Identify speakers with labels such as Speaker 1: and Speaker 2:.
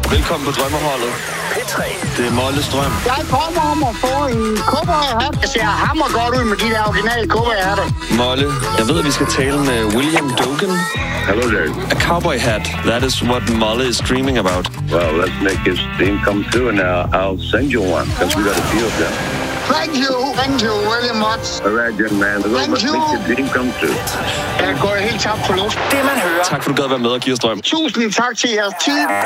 Speaker 1: Velkommen på Drømmeholdet.
Speaker 2: P3.
Speaker 1: Det er Molles drøm.
Speaker 3: Jeg kommer om at få en cowboyhat. Det ser hammer godt ud med de der originale cowboyhatter.
Speaker 1: Molle, jeg ved, at vi skal tale med William Dogen.
Speaker 4: Hello there.
Speaker 1: A cowboy hat. That is what Molle is dreaming about.
Speaker 4: Well, let's make his dream come true, and I'll send you one, because we got a few of them.
Speaker 3: Thank you very much.
Speaker 4: All right, young man. Let's make your dream come true.
Speaker 3: Jeg går helt tabt på luft.
Speaker 2: Det man hører.
Speaker 1: Tak for, du gad være med og give os drøm.
Speaker 3: Tusind tak til jeres tid.